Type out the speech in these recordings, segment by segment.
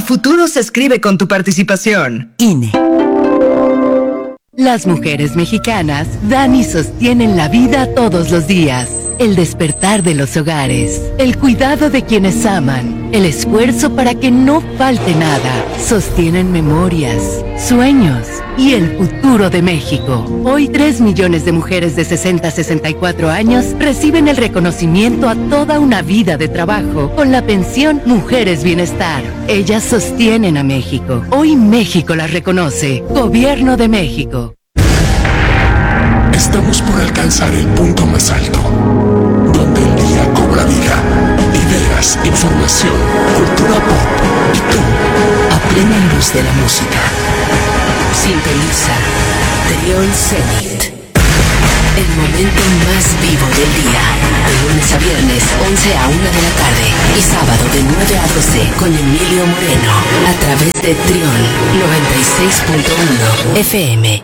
futuro se escribe con tu participación. INE. Las mujeres mexicanas dan y sostienen la vida todos los días. El despertar de los hogares, el cuidado de quienes aman, el esfuerzo para que no falte nada. Sostienen memorias, sueños y el futuro de México. Hoy 3 millones de mujeres de 60 a 64 años reciben el reconocimiento a toda una vida de trabajo con la pensión Mujeres Bienestar. Ellas sostienen a México. Hoy México las reconoce. Gobierno de México. Estamos por alcanzar el punto más alto, donde el día cobra vida, ideas, información, cultura pop y tú, a plena luz de la música. Sintoniza Trión Zenit, el momento más vivo del día, de lunes a viernes 11 a 1 de la tarde y sábado de 9 a 12 con Emilio Moreno, a través de Trión 96.1 FM.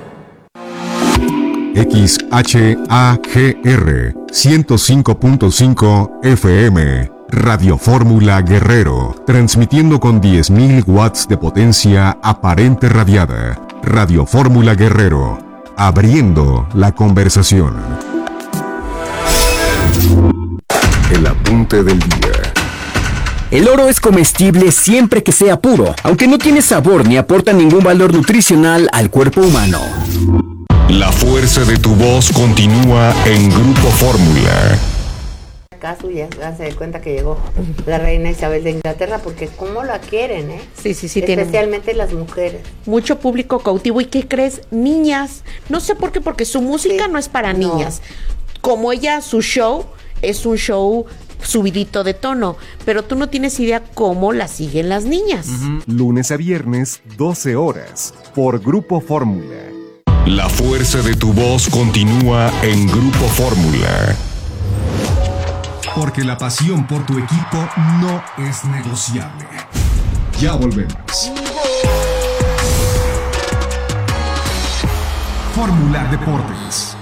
XHAGR 105.5 FM, Radio Fórmula Guerrero, transmitiendo con 10.000 watts de potencia aparente radiada. Radio Fórmula Guerrero, abriendo la conversación. El apunte del día. El oro es comestible siempre que sea puro, aunque no tiene sabor ni aporta ningún valor nutricional al cuerpo humano. La fuerza de tu voz continúa en Grupo Fórmula. Caso ya se da cuenta que llegó la reina Isabel de Inglaterra, porque cómo la quieren, Sí, especialmente las mujeres. Mucho público cautivo. ¿Y qué crees? Niñas. No sé por qué, porque su música no es para niñas. Como ella, su show es un show subidito de tono, pero tú no tienes idea cómo la siguen las niñas. Lunes a viernes, 12 horas, por Grupo Fórmula. La fuerza de tu voz continúa en Grupo Fórmula. Porque la pasión por tu equipo no es negociable. Ya volvemos. Fórmula Deportes.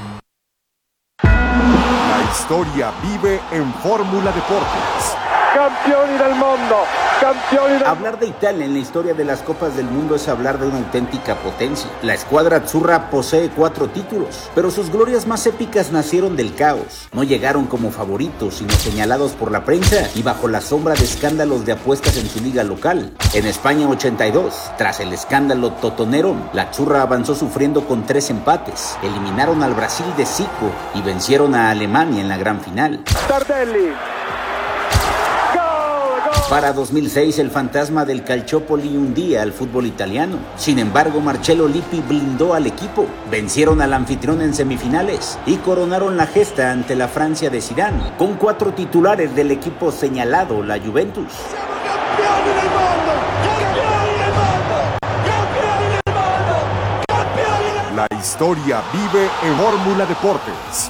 La historia vive en Fórmula Deportes. Campioni del mundo, campioni del... Hablar de Italia en la historia de las Copas del Mundo es hablar de una auténtica potencia. La escuadra azzurra posee 4 títulos, pero sus glorias más épicas nacieron del caos. No llegaron como favoritos, sino señalados por la prensa y bajo la sombra de escándalos de apuestas en su liga local. En España 82, tras el escándalo Totonero, la azzurra avanzó sufriendo con 3 empates. Eliminaron al Brasil de Zico y vencieron a Alemania en la gran final. Tardelli. Para 2006, el fantasma del Calciopoli hundía al fútbol italiano. Sin embargo, Marcello Lippi blindó al equipo. Vencieron al anfitrión en semifinales y coronaron la gesta ante la Francia de Zidane, con 4 titulares del equipo señalado, la Juventus. La historia vive en Fórmula Deportes.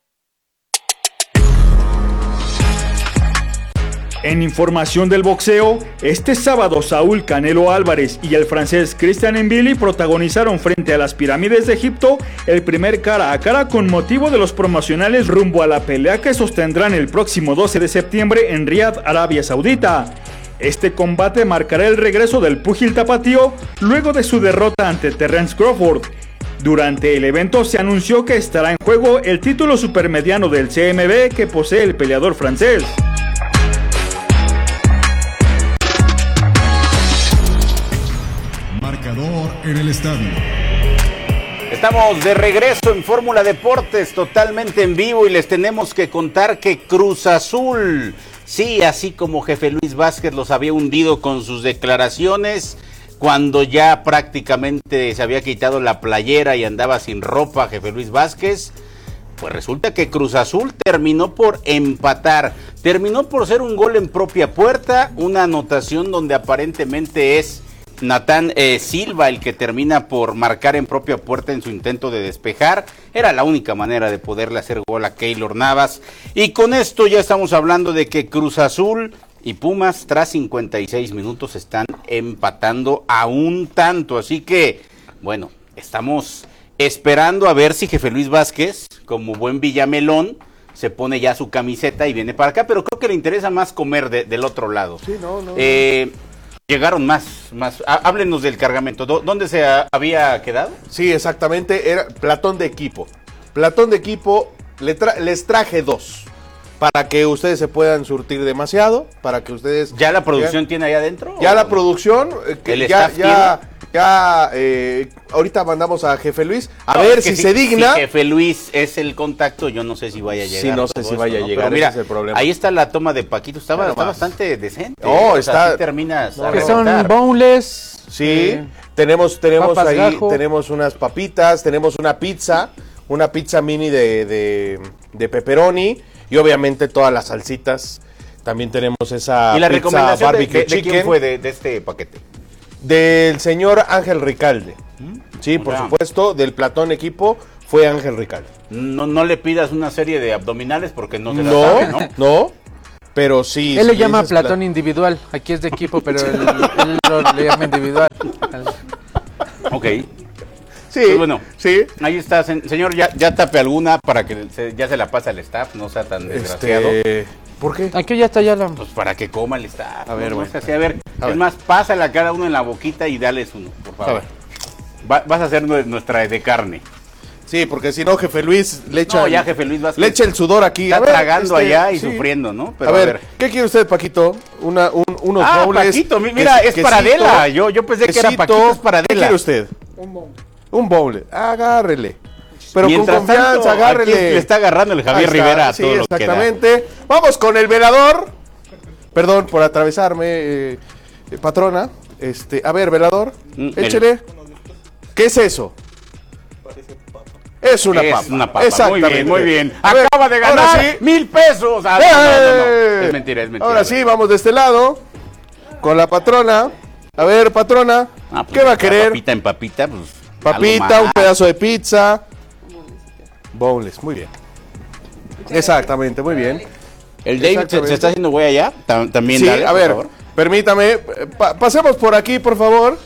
En información del boxeo, este sábado Saúl Canelo Álvarez y el francés Christian Mbili protagonizaron frente a las pirámides de Egipto el primer cara a cara con motivo de los promocionales rumbo a la pelea que sostendrán el próximo 12 de septiembre en Riad, Arabia Saudita. Este combate marcará el regreso del púgil tapatío luego de su derrota ante Terence Crawford. Durante el evento se anunció que estará en juego el título supermediano del CMB que posee el peleador francés. Marcador en el estadio. Estamos de regreso en Fórmula Deportes, totalmente en vivo, y les tenemos que contar que Cruz Azul, sí, así como Jefe Luis Vázquez los había hundido con sus declaraciones, cuando ya prácticamente se había quitado la playera y andaba sin ropa Jefe Luis Vázquez, pues resulta que Cruz Azul terminó por empatar, terminó por ser un gol en propia puerta, una anotación donde aparentemente es Natán Silva el que termina por marcar en propia puerta en su intento de despejar. Era la única manera de poderle hacer gol a Keylor Navas, y con esto ya estamos hablando de que Cruz Azul y Pumas tras 56 minutos están empatando a un tanto, así que bueno, estamos esperando a ver si Jefe Luis Vázquez, como buen Villamelón, se pone ya su camiseta y viene para acá, pero creo que le interesa más comer del otro lado. Sí, no. llegaron más. Háblenos del cargamento. ¿Dónde se había quedado? Sí, exactamente, era platón de equipo. Platón de equipo, les traje 2. Para que ustedes se puedan surtir demasiado, para que ustedes... ¿Ya la producción tiene ahí adentro? Ya la producción, ahorita mandamos a Jefe Luis, a ver si se digna. Si Jefe Luis es el contacto, yo no sé si vaya a llegar. Sí, no sé si vaya a llegar, mira, ese es el problema. Ahí está la toma de Paquito, está bastante decente. Está... terminas que son boneless. Sí, tenemos ahí, gajo. Tenemos unas papitas, tenemos una pizza mini de pepperoni. Y obviamente todas las salsitas. También tenemos esa ¿Y la pizza recomendación barbecue de quién fue de este paquete? Del señor Ángel Ricalde. Sí, por supuesto, del platón equipo fue Ángel Ricalde. No le pidas una serie de abdominales porque no se la sabe, No, pero sí. Él le llama platón individual. Aquí es de equipo, pero él le llama individual. Ok. Sí, pues bueno, sí. Ahí está, señor, ya tape alguna para que ya se la pase al staff, no sea tan desgraciado. ¿Por qué? Aquí ya está Pues para que coma el staff. A ver, bueno. Es más, pásale a cada uno en la boquita y dales uno, por favor. A ver. Vas a hacer nuestra de carne. Sí, porque si no, Jefe Luis le echa... No, ya Jefe Luis le echa el sudor aquí. Está tragando allá y sufriendo, ¿no? Pero a ver, ¿qué quiere usted, Paquito? Unos bowls. Paquito, mira, es para Adela. Yo pensé que era Paquito, es para Adela. ¿Qué quiere usted? Un bowl. Agárrele. Pero mientras con confianza, tanto, agárrele. Aquí le está agarrando el Javier Rivera a todo lo que da. Exactamente. Vamos con el velador. Perdón por atravesarme, patrona. A ver, velador, échele. ¿Qué es eso? Es una papa. Es una papa. Exactamente. Muy bien. Ver, acaba de ganar 1,000 pesos. No. Es mentira. Ahora sí, vamos de este lado. Con la patrona. A ver, patrona, pues ¿qué va a querer? Papita en papita, pues. Papita, un pedazo de pizza. Boneless, muy bien. Exactamente, muy bien. El David se está haciendo güey allá. También, sí, dale, a ver, favor. Permítame. Pasemos por aquí, por favor.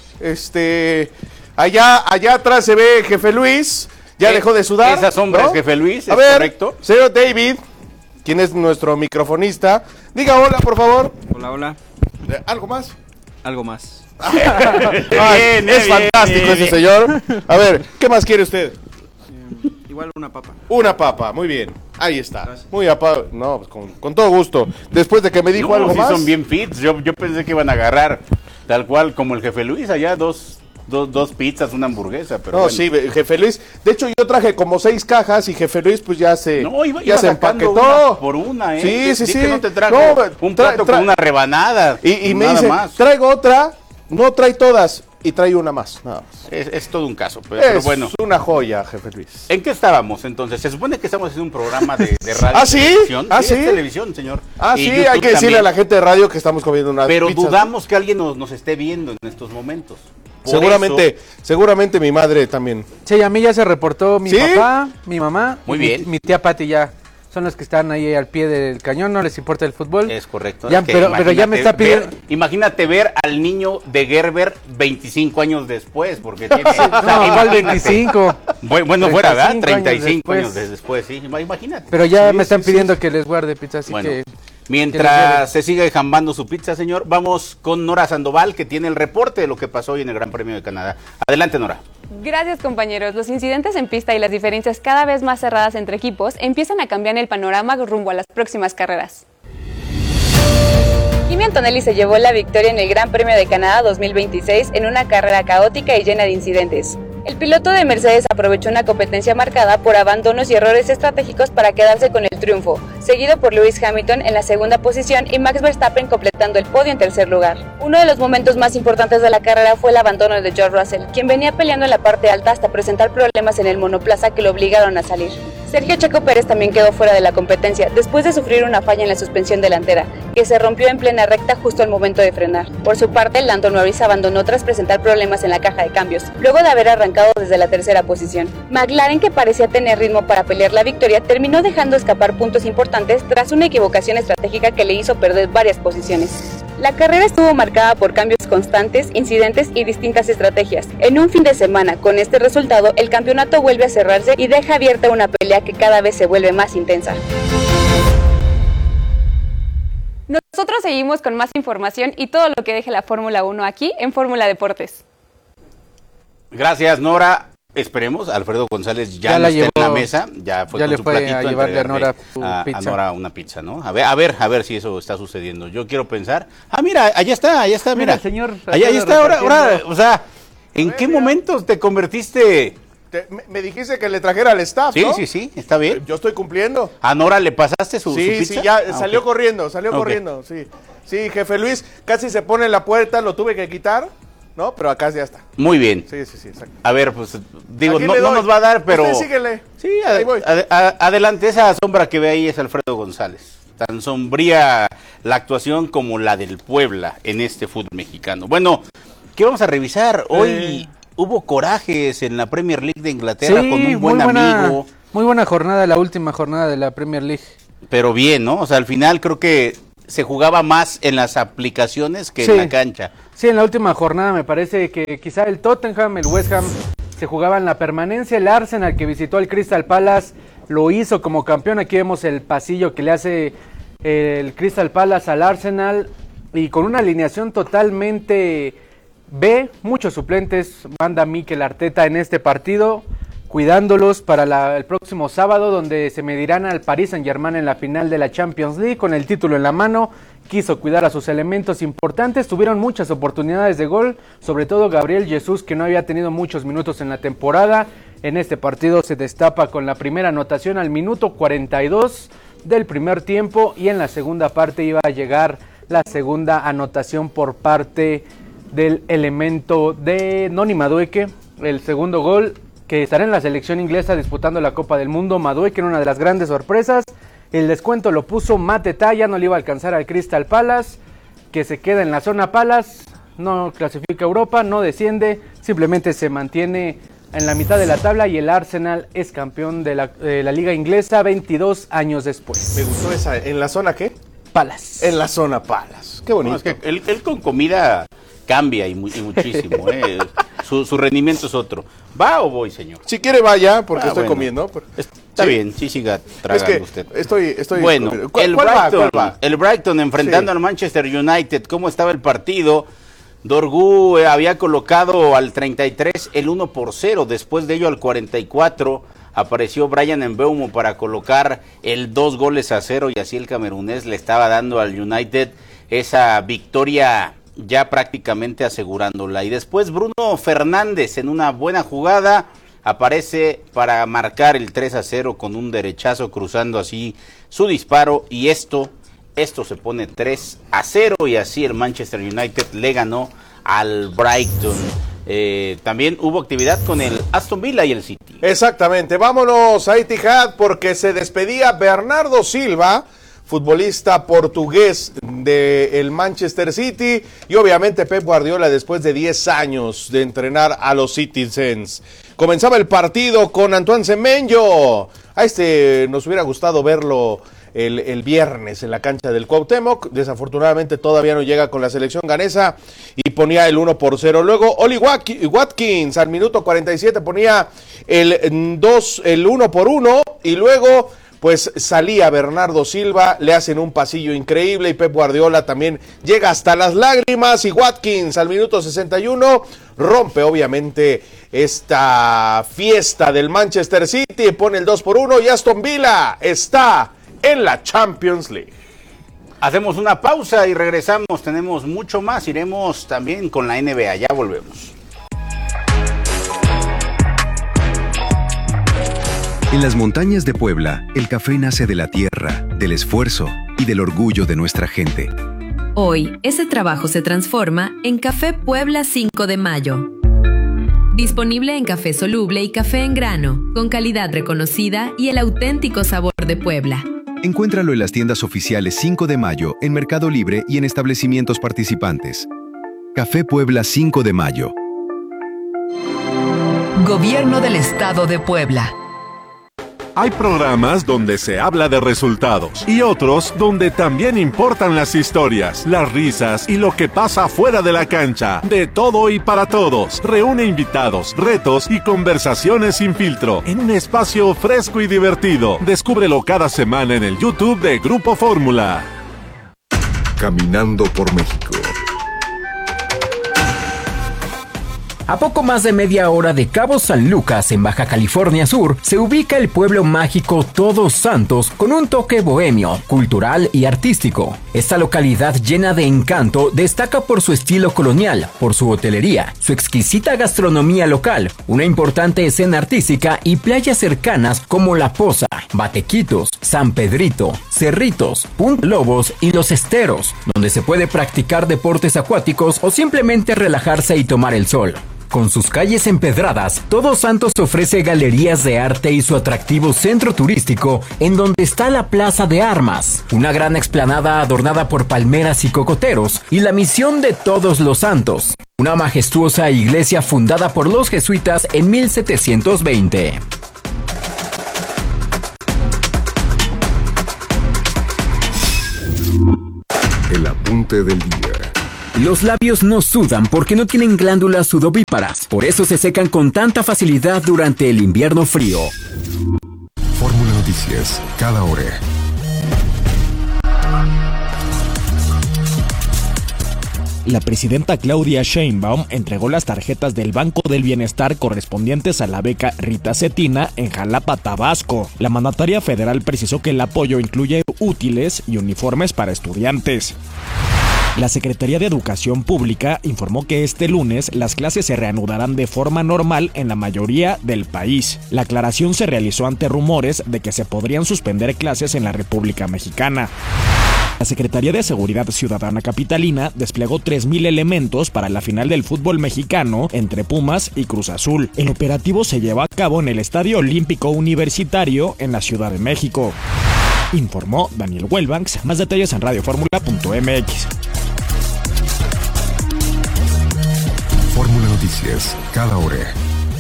Allá atrás se ve Jefe Luis. Ya dejó de sudar. Esa sombra es Jefe Luis, a ver, correcto. Señor David, quien es nuestro microfonista. Diga hola, por favor. Hola. ¿Algo más? Algo más. Es fantástico ese señor. A ver, ¿qué más quiere usted? Igual una papa. Una papa, muy bien. Ahí está. Gracias. Muy no, pues con todo gusto. Después de que me dijo algo más. Son bien fits. Yo pensé que iban a agarrar tal cual como el Jefe Luis allá, dos pizzas, una hamburguesa. Pero no, bueno. sí, Jefe Luis. De hecho, yo traje como 6 cajas y Jefe Luis pues ya se empaquetó. Una por una, Sí. Que no te trajo un plato con una rebanada. Y me dice, más. Traigo otra. No trae todas. Y trae una más, nada más. Es todo un caso, pero bueno. Es una joya, Jefe Luis. ¿En qué estábamos entonces? Se supone que estamos haciendo un programa de radio. ¿Ah, sí? Televisión. ¿Ah, sí? Es televisión, señor. Ah, sí, hay que decirle a la gente de radio que estamos comiendo unas pero pizzas. Pero dudamos que alguien nos esté viendo en estos momentos. Seguramente mi madre también. Sí, a mí ya se reportó mi papá, mi mamá. Muy bien. Mi tía Pati ya. Son los que están ahí al pie del cañón, no les importa el fútbol. Es correcto. Ya, pero ya me está pidiendo... imagínate ver al niño de Gerber 25 años después, porque tiene... igual 25. Bueno, fuera, ¿verdad? 35 años después, sí, imagínate. Pero ya me están pidiendo que les guarde pizza, así que... Mientras se sigue jambando su pizza, señor, vamos con Nora Sandoval, que tiene el reporte de lo que pasó hoy en el Gran Premio de Canadá. Adelante, Nora. Gracias, compañeros. Los incidentes en pista y las diferencias cada vez más cerradas entre equipos empiezan a cambiar el panorama rumbo a las próximas carreras. Kimi Antonelli se llevó la victoria en el Gran Premio de Canadá 2026 en una carrera caótica y llena de incidentes. El piloto de Mercedes aprovechó una competencia marcada por abandonos y errores estratégicos para quedarse con el triunfo, seguido por Lewis Hamilton en la segunda posición y Max Verstappen completando el podio en tercer lugar. Uno de los momentos más importantes de la carrera fue el abandono de George Russell, quien venía peleando en la parte alta hasta presentar problemas en el monoplaza que lo obligaron a salir. Sergio Checo Pérez también quedó fuera de la competencia después de sufrir una falla en la suspensión delantera, que se rompió en plena recta justo al momento de frenar. Por su parte, Lando Norris abandonó tras presentar problemas en la caja de cambios, luego de haber arrancado desde la tercera posición. McLaren, que parecía tener ritmo para pelear la victoria, terminó dejando escapar puntos importantes tras una equivocación estratégica que le hizo perder varias posiciones. La carrera estuvo marcada por cambios constantes, incidentes y distintas estrategias. En un fin de semana, con este resultado, el campeonato vuelve a cerrarse y deja abierta una pelea que cada vez se vuelve más intensa. Nosotros seguimos con más información y todo lo que deje la Fórmula 1 aquí en Fórmula Deportes. Gracias, Nora. Esperemos, Alfredo González ya no está en la mesa, ya fue ya con le su fue platito a llevarle a Nora su a pizza. Nora una pizza, ¿no? A ver si eso está sucediendo. Yo quiero pensar. Mira, allá está, mira. El señor Allá está, ahora, o sea, ¿en qué momento te convertiste? Me dijiste que le trajera al staff, Sí, ¿no? sí, está bien. Yo estoy cumpliendo. ¿A Nora le pasaste su pizza? Sí, ya salió ok. corriendo, sí. Sí, jefe Luis, casi se pone en la puerta, lo tuve que quitar, ¿no? Pero acá ya está. Muy bien. Sí, exacto. A ver, pues, digo, Aquí no le doy. nos va a dar, pero... Usted síguele. Sí, Ahí voy. adelante, esa sombra que ve ahí es Alfredo González. Tan sombría la actuación como la del Puebla en este fútbol mexicano. Bueno, ¿qué vamos a revisar? Hoy hubo corajes en la Premier League de Inglaterra con un buen amigo. Muy buena jornada, la última jornada de la Premier League. Pero bien, ¿no? O sea, al final creo que se jugaba más en las aplicaciones que en la cancha. Sí, en la última jornada me parece que quizá el Tottenham, el West Ham se jugaban la permanencia. El Arsenal, que visitó al Crystal Palace, lo hizo como campeón. Aquí vemos el pasillo que le hace el Crystal Palace al Arsenal, y con una alineación totalmente B, muchos suplentes, manda Mikel Arteta en este partido, cuidándolos para el próximo sábado, donde se medirán al Paris Saint-Germain en la final de la Champions League con el título en la mano. Quiso cuidar a sus elementos importantes, tuvieron muchas oportunidades de gol, sobre todo Gabriel Jesús, que no había tenido muchos minutos en la temporada. En este partido se destapa con la primera anotación al minuto 42 del primer tiempo, y en la segunda parte iba a llegar la segunda anotación por parte del elemento de Noni Madueke, el segundo gol, que estará en la selección inglesa disputando la Copa del Mundo. Madueke en una de las grandes sorpresas. El descuento lo puso Mateta, ya no le iba a alcanzar al Crystal Palace, que se queda en la zona Palace, no clasifica a Europa, no desciende, simplemente se mantiene en la mitad de la tabla, y el Arsenal es campeón de la Liga Inglesa 22 años después. Me gustó esa. ¿En la zona qué? Palace. En la zona Palace. Qué bonito. No, es que él con comida cambia y muchísimo. Su rendimiento es otro. ¿Va o voy, señor? Si quiere vaya, porque estoy comiendo. Pero... Está bien, sí siga tragando usted. Estoy bueno, comiendo. ¿Cuál va? El Brighton enfrentando al Manchester United. ¿Cómo estaba el partido? Dorgu había colocado al 33 el 1-0. Después de ello, al 44 apareció Bryan Mbeumo para colocar el 2-0, y así el camerunés le estaba dando al United esa victoria, ya prácticamente asegurándola. Y después Bruno Fernández, en una buena jugada, aparece para marcar el 3-0 con un derechazo, cruzando así su disparo, y esto se pone 3-0, y así el Manchester United le ganó al Brighton. También hubo actividad con el Aston Villa y el City. Exactamente, vámonos a Etihad, porque se despedía Bernardo Silva, futbolista portugués del Manchester City, y obviamente Pep Guardiola, después de 10 años de entrenar a los Citizens. Comenzaba el partido con Antoine Semenyo. A nos hubiera gustado verlo el viernes en la cancha del Cuauhtémoc. Desafortunadamente todavía no llega con la selección ganesa, y ponía el 1-0. Luego Oli Watkins al minuto 47 ponía el 1-1, y luego pues salía Bernardo Silva, le hacen un pasillo increíble, y Pep Guardiola también llega hasta las lágrimas, y Watkins al minuto 61 rompe obviamente esta fiesta del Manchester City y pone el 2-1, y Aston Villa está en la Champions League. Hacemos una pausa y regresamos, tenemos mucho más, iremos también con la NBA, ya volvemos. En las montañas de Puebla, el café nace de la tierra, del esfuerzo y del orgullo de nuestra gente. Hoy, ese trabajo se transforma en Café Puebla 5 de Mayo. Disponible en café soluble y café en grano, con calidad reconocida y el auténtico sabor de Puebla. Encuéntralo en las tiendas oficiales 5 de Mayo, en Mercado Libre y en establecimientos participantes. Café Puebla 5 de Mayo. Gobierno del Estado de Puebla. Hay programas donde se habla de resultados y otros donde también importan las historias, las risas y lo que pasa fuera de la cancha. De todo y para todos. Reúne invitados, retos y conversaciones sin filtro en un espacio fresco y divertido. Descúbrelo cada semana en el YouTube de Grupo Fórmula. Caminando por México. A poco más de media hora de Cabo San Lucas, en Baja California Sur, se ubica el pueblo mágico Todos Santos con un toque bohemio, cultural y artístico. Esta localidad llena de encanto destaca por su estilo colonial, por su hotelería, su exquisita gastronomía local, una importante escena artística y playas cercanas como La Poza, Batequitos, San Pedrito, Cerritos, Punta Lobos y Los Esteros, donde se puede practicar deportes acuáticos o simplemente relajarse y tomar el sol. Con sus calles empedradas, Todos Santos ofrece galerías de arte y su atractivo centro turístico, en donde está la Plaza de Armas, una gran explanada adornada por palmeras y cocoteros, y la Misión de Todos los Santos, una majestuosa iglesia fundada por los jesuitas en 1720. El apunte del día. Los labios no sudan porque no tienen glándulas sudovíparas, por eso se secan con tanta facilidad durante el invierno frío. Fórmula Noticias, cada hora. La presidenta Claudia Sheinbaum entregó las tarjetas del Banco del Bienestar correspondientes a la beca Rita Cetina en Jalapa, Tabasco. La mandataria federal precisó que el apoyo incluye útiles y uniformes para estudiantes. La Secretaría de Educación Pública informó que este lunes las clases se reanudarán de forma normal en la mayoría del país. La aclaración se realizó ante rumores de que se podrían suspender clases en la República Mexicana. La Secretaría de Seguridad Ciudadana Capitalina desplegó 3,000 elementos para la final del fútbol mexicano entre Pumas y Cruz Azul. El operativo se llevó a cabo en el Estadio Olímpico Universitario en la Ciudad de México. Informó Daniel Welbanks. Más detalles en radioformula.mx. Fórmula Noticias, cada hora.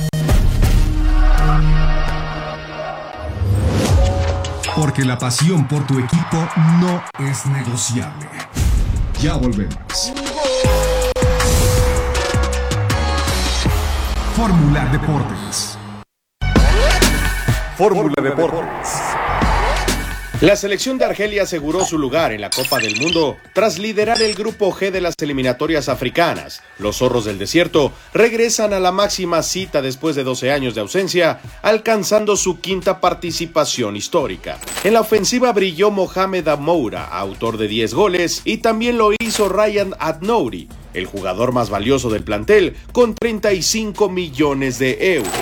Porque la pasión por tu equipo no es negociable. Ya volvemos. Fórmula Deportes. Fórmula Deportes. La selección de Argelia aseguró su lugar en la Copa del Mundo tras liderar el grupo G de las eliminatorias africanas. Los zorros del desierto regresan a la máxima cita después de 12 años de ausencia, alcanzando su quinta participación histórica. En la ofensiva brilló Mohamed Amoura, autor de 10 goles, y también lo hizo Ryan Adnouri, el jugador más valioso del plantel, con 35 millones de euros.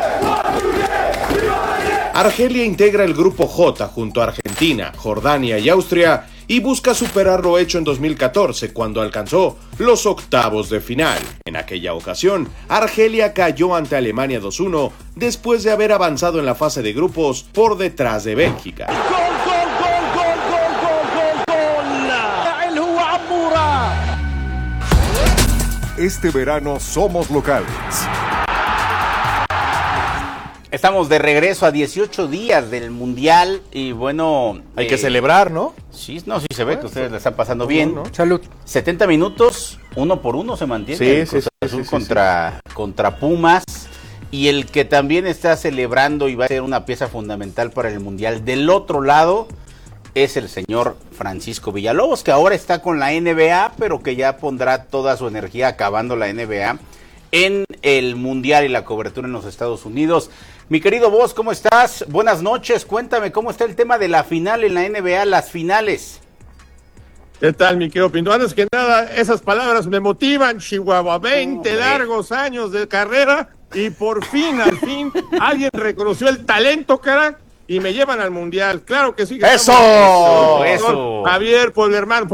Argelia integra el grupo J junto a Argentina, Jordania y Austria y busca superar lo hecho en 2014 cuando alcanzó los octavos de final. En aquella ocasión, Argelia cayó ante Alemania 2-1 después de haber avanzado en la fase de grupos por detrás de Bélgica. Este verano somos locales. Estamos de regreso a 18 días del Mundial y bueno... Hay que celebrar, ¿no? Sí, no, sí se ve que ustedes la están pasando bien. ¿no? Salud. 70 minutos, 1-1 se mantiene. Sí, Azul contra Pumas. Y el que también está celebrando y va a ser una pieza fundamental para el Mundial del otro lado es el señor Francisco Villalobos, que ahora está con la NBA, pero que ya pondrá toda su energía acabando la NBA en el Mundial y la cobertura en los Estados Unidos. Mi querido Vos, ¿cómo estás? Buenas noches, cuéntame cómo está el tema de la final en la NBA, las finales. ¿Qué tal, mi querido Pinto? Antes que nada, esas palabras me motivan, Chihuahua, 20 largos años de carrera y por fin, al fin, alguien reconoció el talento, carac, y me llevan al Mundial. Claro que sí. Que ¡Eso! Javier, pueblo hermano.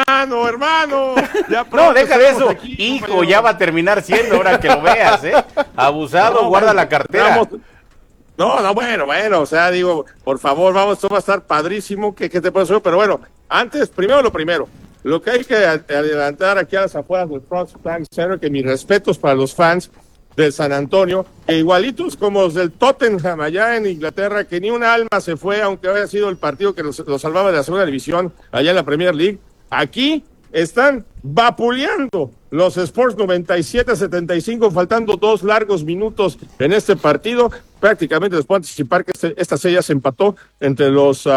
Ya no, deja de eso. Aquí, hijo, ya va a terminar siendo, ahora que lo veas, ¿eh? Abusado, no, guarda la cartera. No, bueno, o sea, digo, por favor, vamos, esto va a estar padrísimo, ¿qué te puedo decir? Pero bueno, antes, primero lo primero, lo que hay que adelantar aquí a las afueras del Bronx Bank Center, que mis respetos para los fans del San Antonio, que igualitos como los del Tottenham allá en Inglaterra, que ni un alma se fue, aunque haya sido el partido que los salvaba de la segunda división allá en la Premier League, aquí están vapuleando los Spurs 97-75, faltando 2 largos minutos en este partido. Prácticamente les puedo anticipar que esta serie se empató entre los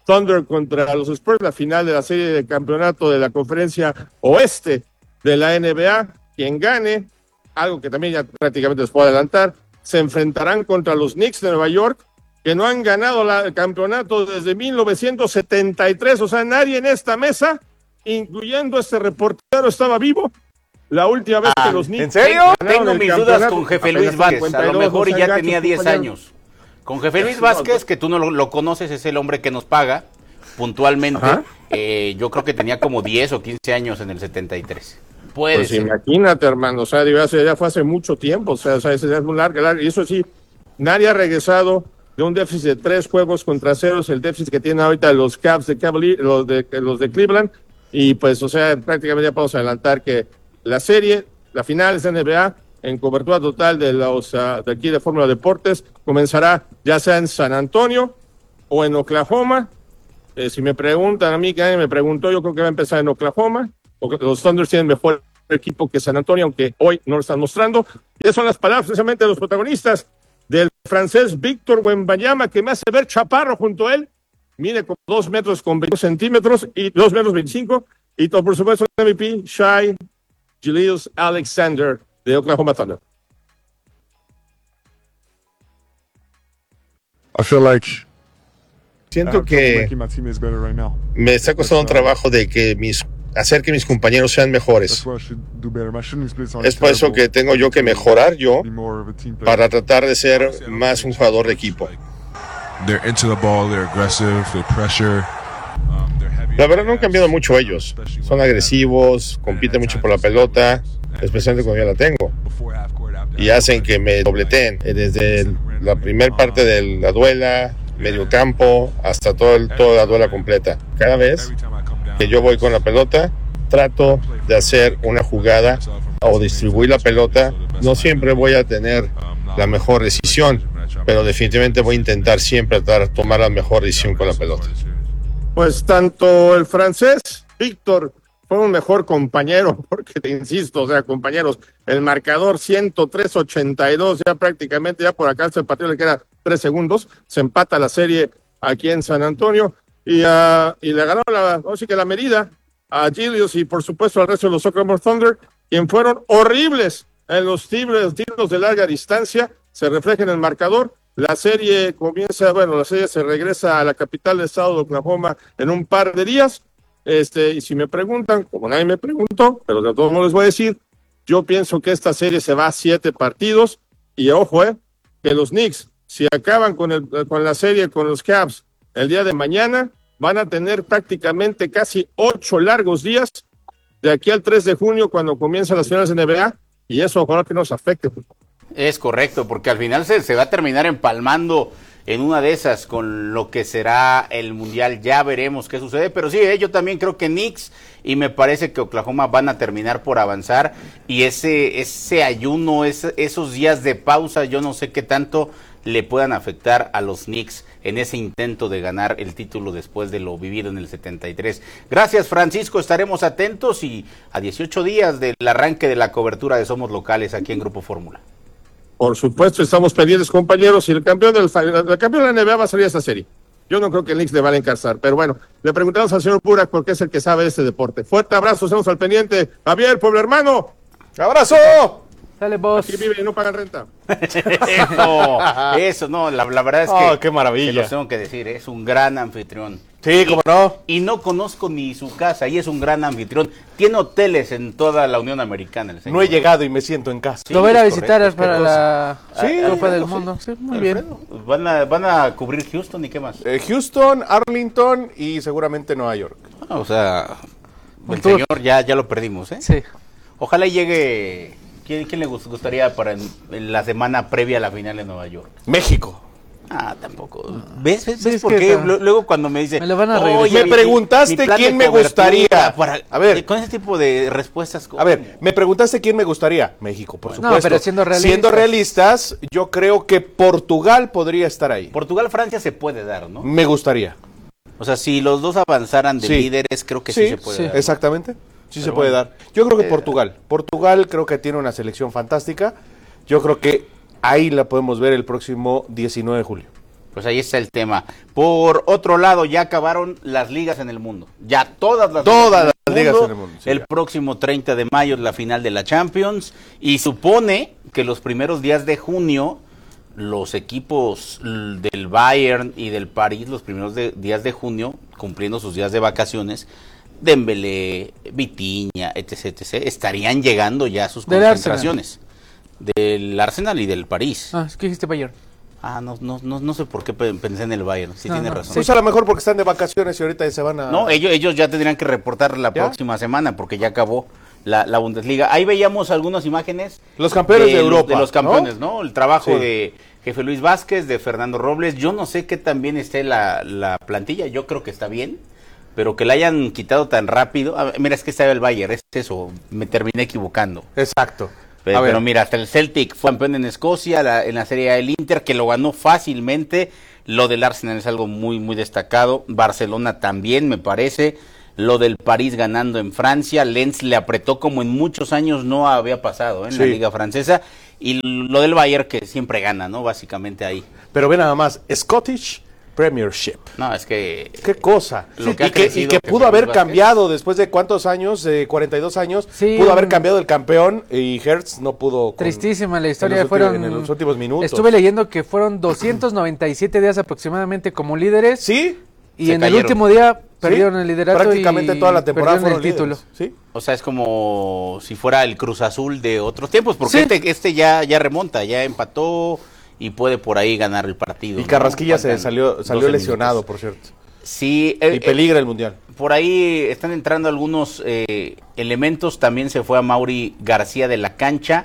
Thunder contra los Spurs, la final de la serie de campeonato de la conferencia oeste de la NBA. Quien gane, algo que también ya prácticamente les puedo adelantar, se enfrentarán contra los Knicks de Nueva York, que no han ganado el campeonato desde 1973. O sea, nadie en esta mesa, incluyendo este reportero, estaba vivo la última vez que los Knicks... ¿En serio? Tengo mis dudas con Jefe Luis Vázquez, a lo mejor ya tenía 10 años. Con Jefe Luis Vázquez, que tú no lo conoces, es el hombre que nos paga puntualmente. Yo creo que tenía como 10 o 15 años en el 73. Puede pues ser. Imagínate, hermano, o sea, ya fue hace mucho tiempo, o sea, ese es muy largo, y eso sí, nadie ha regresado de un déficit de 3 juegos contra 0, el déficit que tienen ahorita los Cavs de Cavaliers, los de Cleveland, y pues, o sea, prácticamente ya podemos adelantar que la serie, la final de NBA, en cobertura total de los de aquí de Fórmula Deportes, comenzará ya sea en San Antonio o en Oklahoma. Si me preguntan a mí, que alguien me preguntó, yo creo que va a empezar en Oklahoma. Los Thunder tienen mejor equipo que San Antonio, aunque hoy no lo están mostrando. Y esas son las palabras precisamente de los protagonistas del francés Víctor Wembanyama, que me hace ver chaparro junto a él. Mide como 2 metros con 20 centímetros y 2 metros 25. Y todo, por supuesto, el MVP, Shai Gilgeous-Alexander de Oklahoma Thunder. Siento que me está costando un trabajo de que hacer que mis compañeros sean mejores. Es por eso que tengo yo que mejorar para tratar de ser más un jugador de equipo. La verdad no han cambiado mucho ellos. Son agresivos, compiten mucho por la pelota, especialmente cuando yo la tengo. Y hacen que me dobleteen desde la primera parte de la duela, medio campo, hasta toda la duela completa. Cada vez que yo voy con la pelota, trato de hacer una jugada o distribuir la pelota. No siempre voy a tener la mejor decisión, pero definitivamente voy a intentar siempre tomar la mejor decisión con la pelota. Pues tanto el francés Víctor fue un mejor compañero, porque te insisto, o sea, compañeros, el marcador 103-82, ya prácticamente, ya por acá el partido le queda 3 segundos, se empata la serie aquí en San Antonio, y le ganaron la medida a Gilius y por supuesto al resto de los Oklahoma Thunder, quien fueron horribles en los tiros de larga distancia, se refleja en el marcador. La serie se regresa a la capital del estado de Oklahoma en un par de días. Y si me preguntan, como nadie me preguntó, pero de todos modos les voy a decir, yo pienso que esta serie se va a 7 partidos, y ojo, que los Knicks, si acaban con la serie con los Cavs el día de mañana, van a tener prácticamente casi 8 largos días de aquí al 3 de junio cuando comienzan las finales de NBA, y eso ojalá que nos afecte. Es correcto, porque al final se va a terminar empalmando en una de esas con lo que será el Mundial. Ya veremos qué sucede, pero sí, yo también creo que Knicks y me parece que Oklahoma van a terminar por avanzar, y ese ayuno, esos días de pausa, yo no sé qué tanto le puedan afectar a los Knicks en ese intento de ganar el título después de lo vivido en el 73. Gracias, Francisco, estaremos atentos, y a 18 días del arranque de la cobertura de Somos Locales aquí en Grupo Fórmula. Por supuesto, estamos pendientes, compañeros, y el campeón de la NBA va a salir a esta serie. Yo no creo que el Knicks le van a encarzar, pero bueno, le preguntamos al señor Burak porque es el que sabe de este deporte. Fuerte abrazo, estamos al pendiente. Javier, pueblo hermano. ¡Abrazo! Dale, vos. Aquí viven y no pagan renta. Eso, no, la verdad es que... ¡Qué maravilla! Te lo tengo que decir, es un gran anfitrión. Sí, cómo no. Y no conozco ni su casa, y es un gran anfitrión. Tiene hoteles en toda la Unión Americana. El señor. No he llegado y me siento en casa. Lo voy a ir a visitar para la Copa del Mundo. Sí, muy bien. ¿Van a cubrir Houston y qué más? Houston, Arlington y seguramente Nueva York. O sea, el señor ya lo perdimos, ¿eh? Sí. Ojalá llegue... ¿Quién le gustaría para en la semana previa a la final de Nueva York? México. Tampoco. ¿Ves por qué? Luego cuando me dice... Me lo van a regresar. Me preguntaste quién me gustaría. A ver, con ese tipo de respuestas... A ver, me preguntaste quién me gustaría. México, por supuesto. No, pero siendo realistas, yo creo que Portugal podría estar ahí. Portugal-Francia se puede dar, ¿no? Me gustaría. O sea, si los dos avanzaran de líderes, creo que sí se puede dar. Exactamente. Sí se puede dar. Yo creo que Portugal creo que tiene una selección fantástica. Yo creo que ahí la podemos ver el próximo 19 de julio. Pues ahí está el tema. Por otro lado, ya acabaron las ligas en el mundo. Ya todas las ligas en el mundo. Sí, el próximo 30 de mayo es la final de la Champions. Y supone que los primeros días de junio, los equipos del Bayern y del París, los primeros días de junio, cumpliendo sus días de vacaciones, Dembélé, Vitinha, etc., estarían llegando ya a sus concentraciones. Del Arsenal y del París. Es que dijiste Bayern. No sé por qué pensé en el Bayern, tiene razón. Pues a lo mejor porque están de vacaciones y ahorita se van a... No, ellos ya tendrían que reportar la próxima semana porque ya acabó la Bundesliga. Ahí veíamos algunas imágenes. Los campeones de Europa. De los campeones, ¿no? El trabajo de Jefe Luis Vázquez, de Fernando Robles. Yo no sé qué tan bien esté la plantilla, yo creo que está bien, pero que la hayan quitado tan rápido. Mira, es que estaba el Bayern, es eso, me terminé equivocando. Exacto. Pero mira, hasta el Celtic fue campeón en Escocia, en la Serie A el Inter, que lo ganó fácilmente. Lo del Arsenal es algo muy, muy destacado. Barcelona también, me parece. Lo del París ganando en Francia. Lens le apretó como en muchos años no había pasado en la Liga Francesa. Y lo del Bayern, que siempre gana, ¿no? Básicamente ahí. Pero ve nada más, Scottish Premiership. No, es que... ¿Qué cosa? Lo que y que pudo haber cambiado después de ¿cuántos años? 42 años. Sí, pudo haber cambiado el campeón y Hertz no pudo. Tristísima la historia. En los últimos minutos. Estuve leyendo que fueron 297 días aproximadamente como líderes. Sí. Y en el último día perdieron el liderato. Prácticamente toda la temporada fueron el título. ¿Sí? O sea, es como si fuera el Cruz Azul de otros tiempos, porque este ya remonta, ya empató y puede por ahí ganar el partido. Y Carrasquilla salió lesionado, por cierto. Sí. Y peligra el Mundial. Por ahí están entrando algunos elementos. También se fue a Mauri García de la cancha.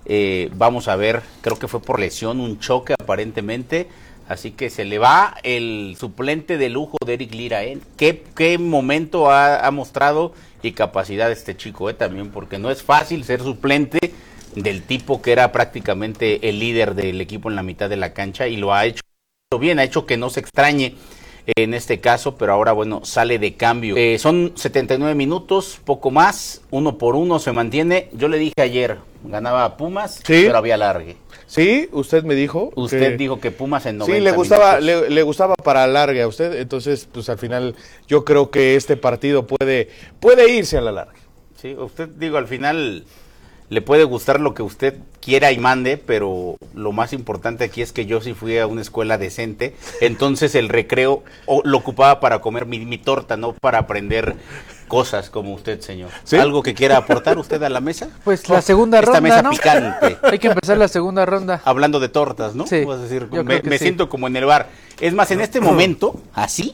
Vamos a ver, creo que fue por lesión, un choque aparentemente. Así que se le va el suplente de lujo de Eric Lira. ¿Qué momento ha mostrado y capacidad este chico también? Porque no es fácil ser suplente del tipo que era prácticamente el líder del equipo en la mitad de la cancha, y lo ha hecho bien, ha hecho que no se extrañe en este caso, pero ahora bueno, sale de cambio. Son 79 minutos, poco más, 1-1 se mantiene. Yo le dije ayer, ganaba Pumas, pero había alargue. Sí, usted me dijo. Usted dijo que Pumas en 90 Sí, le gustaba para alargue a usted, entonces pues al final yo creo que este partido puede irse a la larga. Sí, usted al final le puede gustar lo que usted quiera y mande, pero lo más importante aquí es que yo sí fui a una escuela decente, entonces el recreo lo ocupaba para comer mi torta, no para aprender cosas como usted, señor. ¿Sí? ¿Algo que quiera aportar usted a la mesa? Pues la segunda ronda, esta mesa ¿no? picante. Hay que empezar la segunda ronda. Hablando de tortas, ¿no? Sí. Vas a decir, yo me siento como en el bar. Es más, en este momento, así,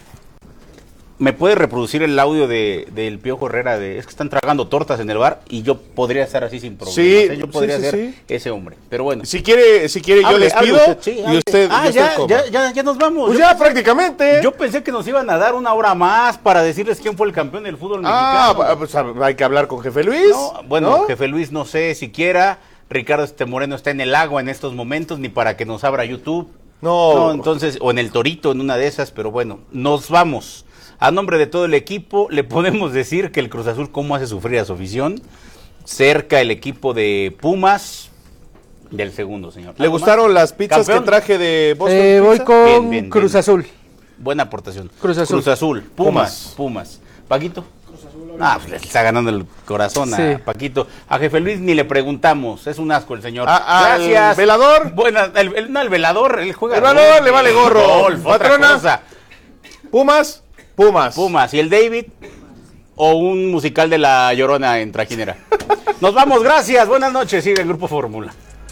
¿me puede reproducir el audio del Piojo Herrera es que están tragando tortas en el bar y yo podría estar así sin problema? Sí, yo podría ser ese hombre, pero bueno. Si quiere yo les pido y usted ya nos vamos. Pues ya prácticamente. Yo pensé que nos iban a dar una hora más para decirles quién fue el campeón del fútbol mexicano. Pues hay que hablar con Jefe Luis. Bueno, Jefe Luis no sé siquiera. Ricardo Moreno está en el agua en estos momentos, ni para que nos abra YouTube. No, entonces, o en el Torito, en una de esas, pero bueno, nos vamos. A nombre de todo el equipo, le podemos decir que el Cruz Azul cómo hace sufrir a su afición. Cerca el equipo de Pumas del segundo, señor. ¿Le gustaron las pizzas que traje de Boston? Voy con bien, Cruz Azul. Buena aportación. Cruz Azul. Pumas. ¿Paquito? Cruz Azul. Pues le está ganando el corazón a Paquito. A Jefe Luis ni le preguntamos, es un asco el señor. Gracias. ¿El velador? Bueno, el velador, él juega. El velador le vale gorro. Patrona. Pumas. ¿Y el David? ¿O un musical de La Llorona en trajinera? Nos vamos, gracias. Buenas noches. Sigue el Grupo Fórmula.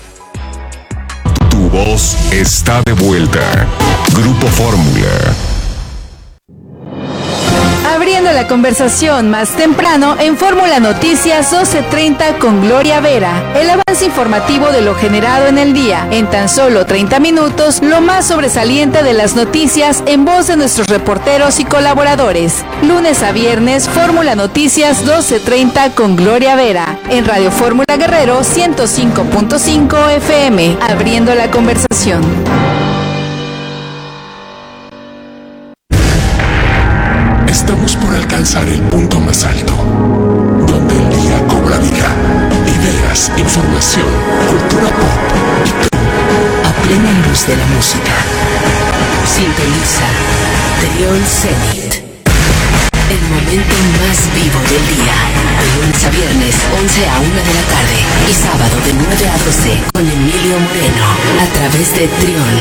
Tu voz está de vuelta. Grupo Fórmula. Abriendo la conversación más temprano en Fórmula Noticias 12:30 con Gloria Vera. El avance informativo de lo generado en el día. En tan solo 30 minutos, lo más sobresaliente de las noticias en voz de nuestros reporteros y colaboradores. Lunes a viernes, Fórmula Noticias 12:30 con Gloria Vera. En Radio Fórmula Guerrero 105.5 FM. Abriendo la conversación. Estamos por alcanzar el punto más alto, donde el día cobra vida, ideas, información, cultura pop y tú, a plena luz de la música. Sintoniza Trión Zenit. El momento más vivo del día. De lunes a viernes, 11 a 1 de la tarde. Y sábado de 9 a 12 con Emilio Moreno. A través de Trión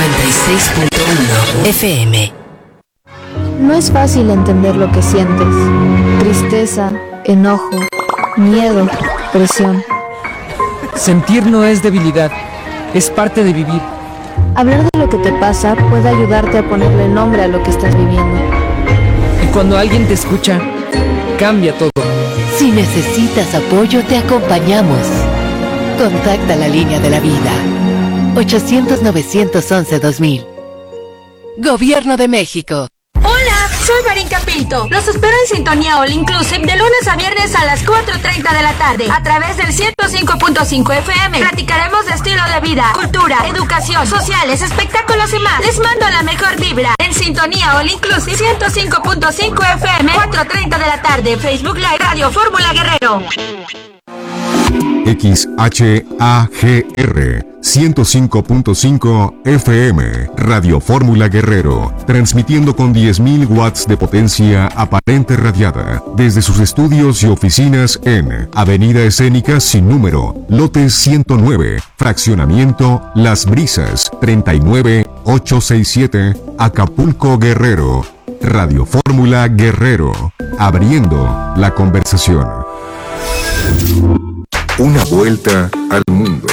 96.1 FM. No es fácil entender lo que sientes. Tristeza, enojo, miedo, presión. Sentir no es debilidad, es parte de vivir. Hablar de lo que te pasa puede ayudarte a ponerle nombre a lo que estás viviendo. Y cuando alguien te escucha, cambia todo. Si necesitas apoyo, te acompañamos. Contacta la línea de la vida. 800-911-2000. Gobierno de México. Hola, soy Marinka Pinto. Los espero en Sintonía All Inclusive de lunes a viernes a las 4:30 de la tarde a través del 105.5 FM. Platicaremos de estilo de vida, cultura, educación, sociales, espectáculos y más. Les mando la mejor vibra en Sintonía All Inclusive 105.5 FM, 4:30 de la tarde. Facebook Live Radio Fórmula Guerrero. XHAGR 105.5 FM Radio Fórmula Guerrero, transmitiendo con 10.000 watts de potencia aparente radiada desde sus estudios y oficinas en Avenida Escénica sin número, lote 109, fraccionamiento Las Brisas, 39867, Acapulco, Guerrero. Radio Fórmula Guerrero, abriendo la conversación. Una vuelta al mundo.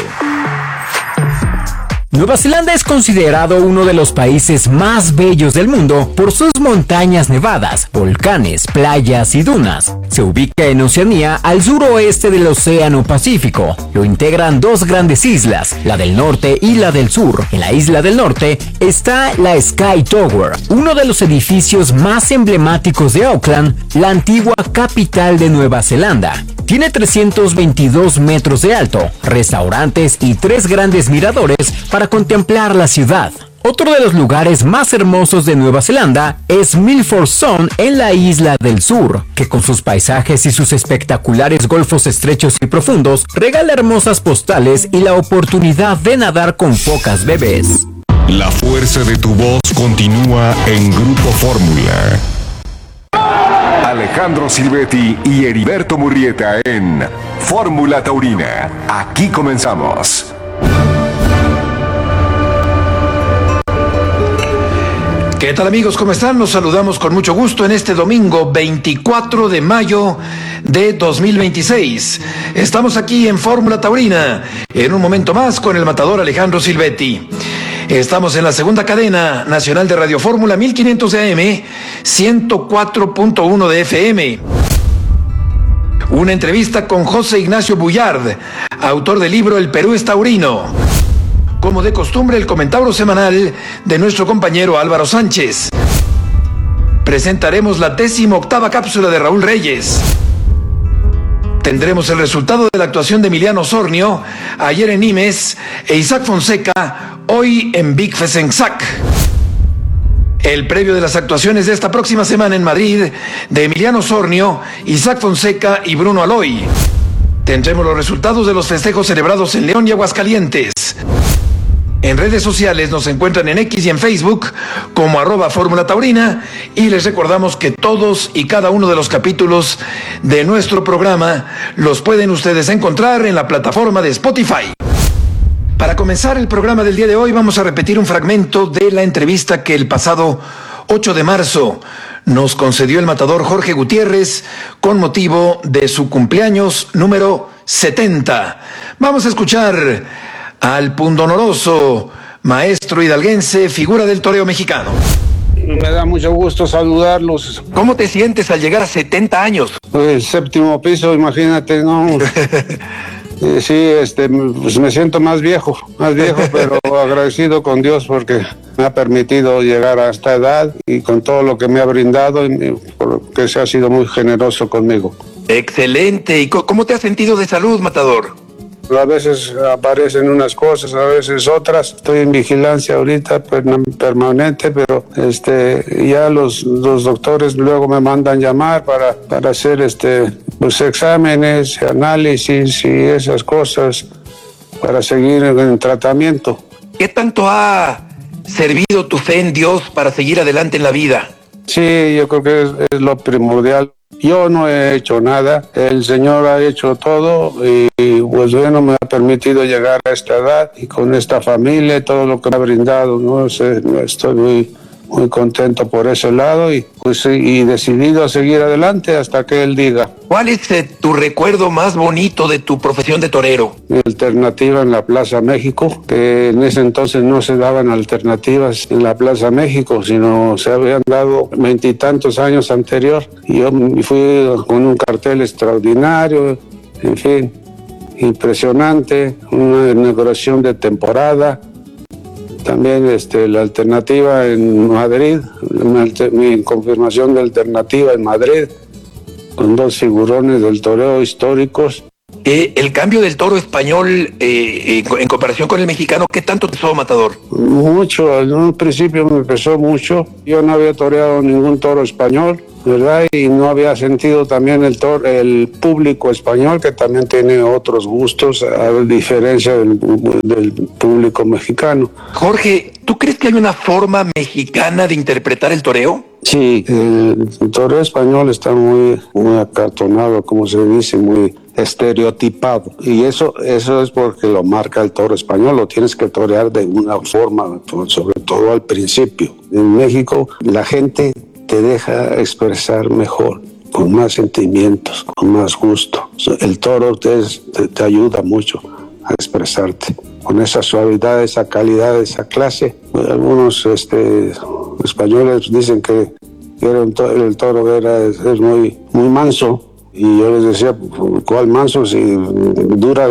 Nueva Zelanda es considerado uno de los países más bellos del mundo por sus montañas nevadas, volcanes, playas y dunas. Se ubica en Oceanía, al suroeste del Océano Pacífico. Lo integran dos grandes islas, la del norte y la del sur. En la isla del norte está la Sky Tower, uno de los edificios más emblemáticos de Auckland, la antigua capital de Nueva Zelanda. Tiene 322 metros de alto, restaurantes y 3 grandes miradores para contemplar la ciudad. Otro de los lugares más hermosos de Nueva Zelanda es Milford Sound en la isla del sur, que con sus paisajes y sus espectaculares golfos estrechos y profundos regala hermosas postales y la oportunidad de nadar con focas bebés. La fuerza de tu voz continúa en Grupo Fórmula. Alejandro Silvetti y Heriberto Murrieta en Fórmula Taurina. Aquí comenzamos. ¿Qué tal, amigos? ¿Cómo están? Los saludamos con mucho gusto en este domingo 24 de mayo de 2026. Estamos aquí en Fórmula Taurina, en un momento más con el matador Alejandro Silvetti. Estamos en la segunda cadena nacional de Radio Fórmula 1500 de AM, 104.1 de FM. Una entrevista con José Ignacio Bullard, autor del libro El Perú es Taurino. Como de costumbre, el comentario semanal de nuestro compañero Álvaro Sánchez. Presentaremos la 18ª cápsula de Raúl Reyes. Tendremos el resultado de la actuación de Emiliano Osornio ayer en Nimes e Isaac Fonseca hoy en Big Fesensac. El previo de las actuaciones de esta próxima semana en Madrid de Emiliano Osornio, Isaac Fonseca y Bruno Aloy. Tendremos los resultados de los festejos celebrados en León y Aguascalientes. En redes sociales nos encuentran en X y en Facebook como @Fórmula Taurina y les recordamos que todos y cada uno de los capítulos de nuestro programa los pueden ustedes encontrar en la plataforma de Spotify. Para comenzar el programa del día de hoy vamos a repetir un fragmento de la entrevista que el pasado 8 de marzo nos concedió el matador Jorge Gutiérrez con motivo de su cumpleaños número 70. Vamos a escuchar al pundonoroso maestro hidalguense, figura del toreo mexicano. Me da mucho gusto saludarlos. ¿Cómo te sientes al llegar a 70 años? Pues séptimo piso, imagínate, ¿no? Sí, pues me siento más viejo, pero agradecido con Dios porque me ha permitido llegar a esta edad y con todo lo que me ha brindado, porque se ha sido muy generoso conmigo. Excelente. ¿Y cómo te has sentido de salud, matador? A veces aparecen unas cosas, a veces otras. Estoy en vigilancia ahorita permanente, pero ya los doctores luego me mandan llamar para hacer pues exámenes, análisis y esas cosas para seguir en tratamiento. ¿Qué tanto ha servido tu fe en Dios para seguir adelante en la vida? Sí, yo creo que es lo primordial. Yo no he hecho nada, el Señor ha hecho todo y pues bueno, me ha permitido llegar a esta edad y con esta familia, todo lo que me ha brindado, no sé, estoy muy contento por ese lado y pues y decidido a seguir adelante hasta que Él diga. ¿Cuál es tu recuerdo más bonito de tu profesión de torero? Mi alternativa en la Plaza México, que en ese entonces no se daban alternativas en la Plaza México, sino se habían dado 20 y tantos años anterior. Y yo fui con un cartel extraordinario, en fin, impresionante, una inauguración de temporada. También la alternativa en Madrid, mi confirmación de alternativa en Madrid, con 2 figurones del toreo históricos. El cambio del toro español en comparación con el mexicano, ¿qué tanto te pesó, Matador? Mucho, en un principio me pesó mucho. Yo no había toreado ningún toro español, ¿verdad? Y no había sentido también el público español, que también tiene otros gustos, a diferencia del público mexicano. Jorge, ¿tú crees que hay una forma mexicana de interpretar el toreo? Sí, el toreo español está muy acartonado, como se dice, muy estereotipado. Y eso es porque lo marca el toro español, lo tienes que torear de una forma, sobre todo al principio. En México la gente te deja expresar mejor, con más sentimientos, con más gusto. El toro te ayuda mucho a expresarte, con esa suavidad, esa calidad, esa clase. Algunos españoles dicen que el toro es muy manso, y yo les decía, ¿cuál manso? Si dura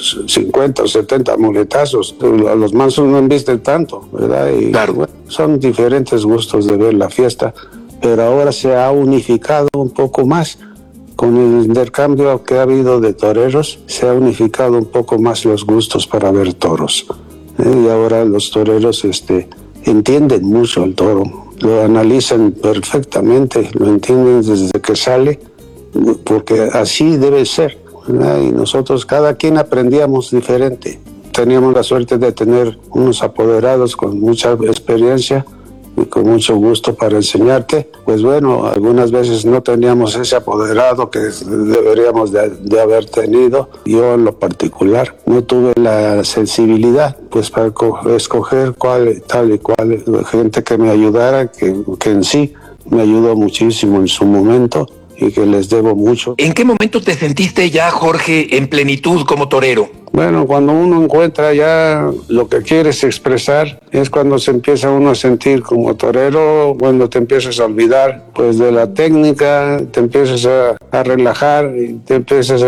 50 o 70 muletazos, a los mansos no embisten tanto, ¿verdad? Y claro, bueno, son diferentes gustos de ver la fiesta, pero ahora se ha unificado un poco más. Con el intercambio que ha habido de toreros, se ha unificado un poco más los gustos para ver toros. Y ahora los toreros entienden mucho el toro, lo analizan perfectamente, lo entienden desde que sale, porque así debe ser, ¿verdad? Y nosotros, cada quien aprendíamos diferente. Teníamos la suerte de tener unos apoderados con mucha experiencia y con mucho gusto para enseñarte. Pues bueno, algunas veces no teníamos ese apoderado que deberíamos de haber tenido. Yo en lo particular no tuve la sensibilidad pues para escoger tal y cual gente que me ayudara, que en sí me ayudó muchísimo en su momento y que les debo mucho. ¿En qué momento te sentiste ya, Jorge, en plenitud como torero? Bueno, cuando uno encuentra ya lo que quieres expresar, es cuando se empieza uno a sentir como torero, cuando te empiezas a olvidar pues de la técnica, te empiezas a relajar y te empiezas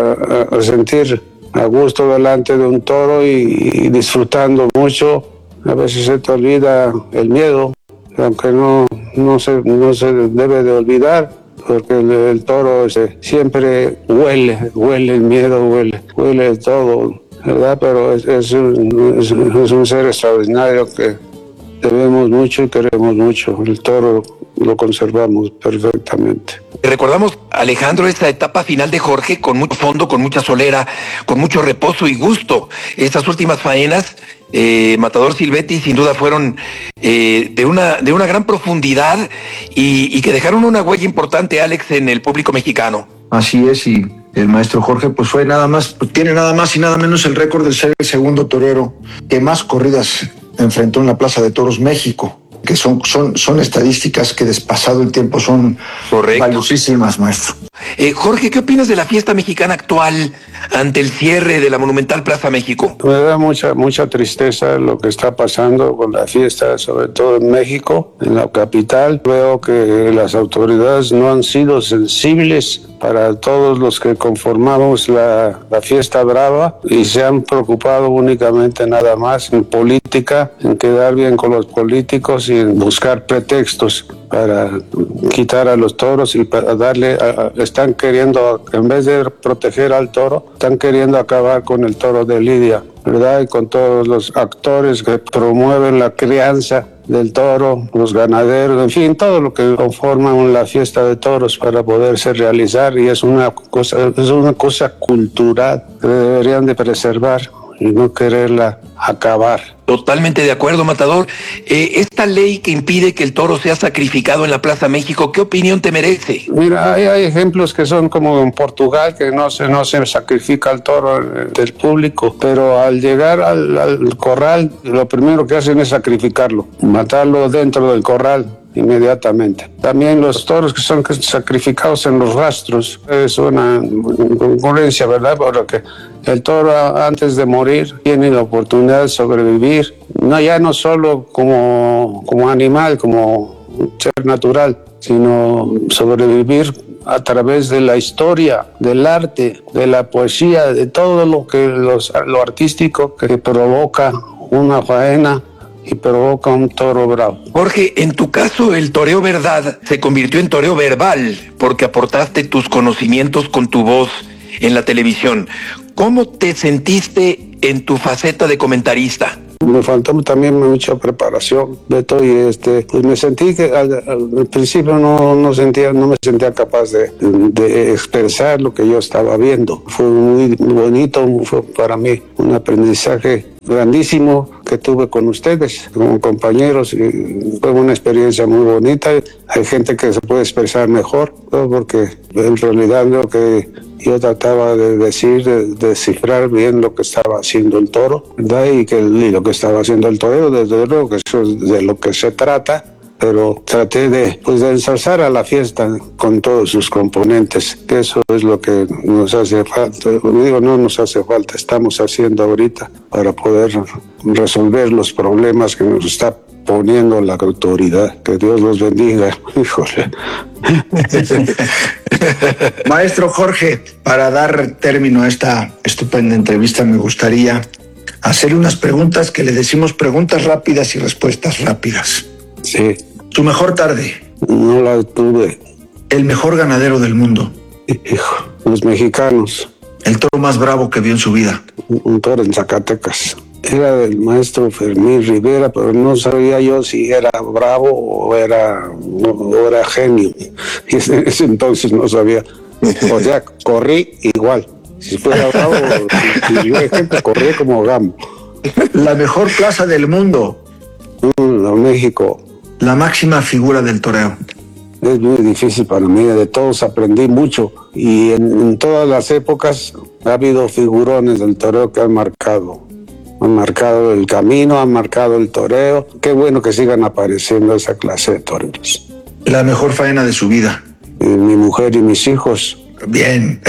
a sentir a gusto delante de un toro y disfrutando mucho. A veces se te olvida el miedo, aunque no se debe de olvidar, porque el toro siempre huele el miedo, huele todo, ¿verdad? Pero es un ser extraordinario que debemos mucho y queremos mucho. El toro lo conservamos perfectamente. Recordamos, Alejandro, esta etapa final de Jorge con mucho fondo, con mucha solera, con mucho reposo y gusto. Estas últimas faenas, Matador Silvetti, sin duda fueron de una gran profundidad y que dejaron una huella importante, Alex, en el público mexicano. Así es, y el maestro Jorge pues tiene nada más y nada menos el récord de ser el segundo torero que más corridas enfrentó en la Plaza de Toros México, que son estadísticas que despasado el tiempo son valiosísimas, maestro. Jorge, ¿qué opinas de la fiesta mexicana actual ante el cierre de la monumental Plaza México? Me da mucha tristeza lo que está pasando con la fiesta, sobre todo en México, en la capital. Veo que las autoridades no han sido sensibles para todos los que conformamos la fiesta brava y se han preocupado únicamente nada más en política, en quedar bien con los políticos y en buscar pretextos para quitar a los toros y para están queriendo, en vez de proteger al toro, están queriendo acabar con el toro de Lidia, ¿verdad? Y con todos los actores que promueven la crianza del toro, los ganaderos, en fin, todo lo que conforma la fiesta de toros para poderse realizar, y es una cosa cultural que deberían de preservar y no quererla acabar. Totalmente de acuerdo, Matador. Esta ley que impide que el toro sea sacrificado en la Plaza México, ¿qué opinión te merece? Mira, hay ejemplos que son como en Portugal, que no se sacrifica al toro del público, pero al llegar al corral, lo primero que hacen es sacrificarlo, matarlo dentro del corral inmediatamente. También los toros que son sacrificados en los rastros, es una incongruencia, ¿verdad? Porque el toro antes de morir tiene la oportunidad de sobrevivir, no solo como animal, como ser natural, sino sobrevivir a través de la historia, del arte, de la poesía, de todo lo artístico que provoca una faena y provoca un toro bravo. Jorge, en tu caso el toreo verdad se convirtió en toreo verbal porque aportaste tus conocimientos con tu voz en la televisión. ¿Cómo te sentiste en tu faceta de comentarista? Me faltó también mucha preparación, Beto, y pues me sentí que al principio no me sentía capaz de expresar lo que yo estaba viendo. Fue muy bonito, fue para mí un aprendizaje grandísimo que tuve con ustedes como compañeros, y fue una experiencia muy bonita. Hay gente que se puede expresar mejor, ¿no? Porque en realidad lo que yo trataba de decir, de descifrar bien lo que estaba haciendo el toro, ¿verdad? Y lo que estaba haciendo el torero, desde luego que eso es de lo que se trata, pero traté de ensalzar a la fiesta con todos sus componentes, que eso es lo que nos hace falta. Digo, no nos hace falta, estamos haciendo ahorita para poder resolver los problemas que nos está poniendo la autoridad. Que Dios los bendiga. Híjole. Maestro Jorge, para dar término a esta estupenda entrevista, me gustaría hacerle unas preguntas que le decimos preguntas rápidas y respuestas rápidas. Sí. ¿Tu mejor tarde? No la tuve. ¿El mejor ganadero del mundo? Hijo, los mexicanos. ¿El toro más bravo que vio en su vida? Un toro en Zacatecas. Era del maestro Fermín Rivera, pero no sabía yo si era bravo o era genio. Y en ese entonces no sabía. O sea, corrí igual. Si fuera bravo, si yo ejemplo, corrí como gamo. La mejor plaza del mundo. México. La máxima figura del toreo. Es muy difícil para mí, de todos aprendí mucho, y en todas las épocas ha habido figurones del toreo que han marcado el camino, han marcado el toreo. Qué bueno que sigan apareciendo esa clase de toreros. La mejor faena de su vida. Mi mujer y mis hijos. Bien.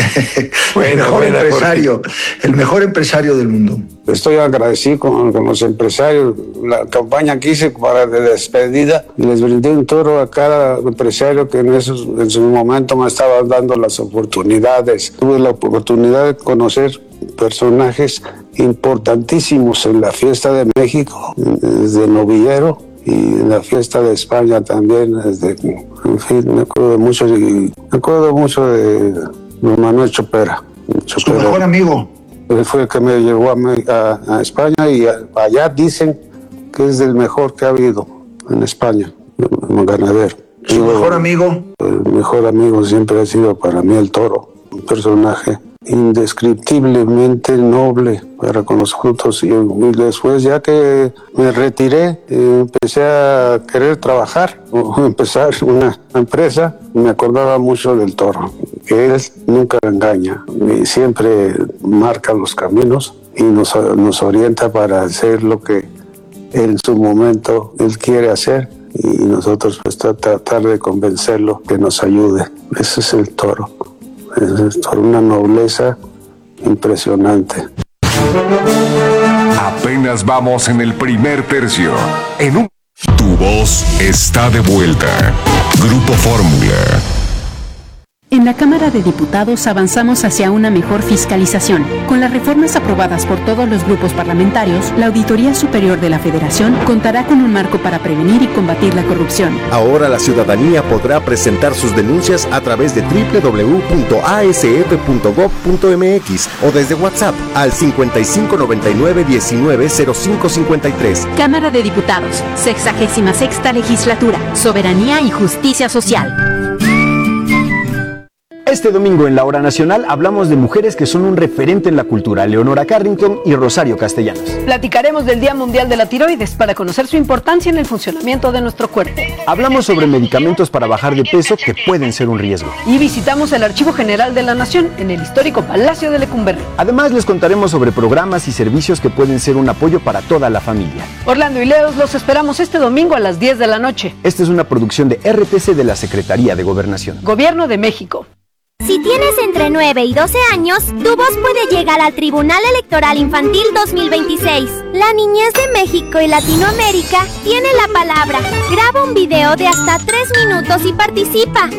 El mejor empresario del mundo. Estoy agradecido con los empresarios. La campaña que hice de despedida, les brindé un toro a cada empresario que en su momento me estaba dando las oportunidades. Tuve la oportunidad de conocer personajes importantísimos en la fiesta de México, desde Novillero, y en la fiesta de España también, en fin, me acuerdo mucho de Manuel Chopera. Su mejor amigo. Él fue el que me llevó a España, y allá dicen que es el mejor que ha habido en España, como ganadero. ¿Su mejor amigo? El mejor amigo siempre ha sido para mí el toro, un personaje indescriptiblemente noble para con los frutos, y después, ya que me retiré, empecé a querer trabajar o empezar una empresa. Me acordaba mucho del toro, que él nunca engaña y siempre marca los caminos y nos orienta para hacer lo que en su momento él quiere hacer, y nosotros tratar de convencerlo que nos ayude. Ese es el toro. Es una nobleza impresionante. Apenas vamos en el primer tercio. Tu voz está de vuelta. Grupo Fórmula. En la Cámara de Diputados avanzamos hacia una mejor fiscalización. Con las reformas aprobadas por todos los grupos parlamentarios, la Auditoría Superior de la Federación contará con un marco para prevenir y combatir la corrupción. Ahora la ciudadanía podrá presentar sus denuncias a través de www.asf.gov.mx o desde WhatsApp al 5599-190553. Cámara de Diputados, 66ª Legislatura, Soberanía y Justicia Social. Este domingo en la Hora Nacional hablamos de mujeres que son un referente en la cultura, Leonora Carrington y Rosario Castellanos. Platicaremos del Día Mundial de la Tiroides para conocer su importancia en el funcionamiento de nuestro cuerpo. Hablamos sobre medicamentos para bajar de peso que pueden ser un riesgo. Y visitamos el Archivo General de la Nación en el histórico Palacio de Lecumberri. Además les contaremos sobre programas y servicios que pueden ser un apoyo para toda la familia. Orlando y Leos los esperamos este domingo a las 10 de la noche. Esta es una producción de RTC de la Secretaría de Gobernación. Gobierno de México. Si tienes entre 9 y 12 años, tu voz puede llegar al Tribunal Electoral Infantil 2026. La niñez de México y Latinoamérica tiene la palabra. Graba un video de hasta 3 minutos y participa.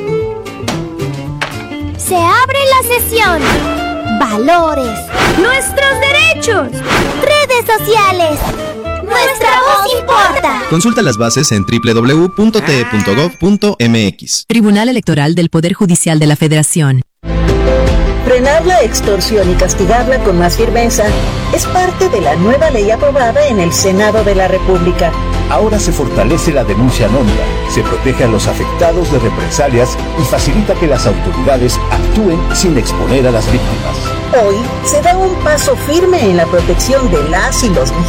Se abre la sesión. Valores. Nuestros derechos. Redes sociales. Nuestra voz importa. Consulta las bases en www.te.gov.mx. Tribunal Electoral del Poder Judicial de la Federación. Frenar la extorsión y castigarla con más firmeza es parte de la nueva ley aprobada en el Senado de la República. Ahora se fortalece la denuncia anónima, se protege a los afectados de represalias y facilita que las autoridades actúen sin exponer a las víctimas. Hoy se da un paso firme en la protección de las y los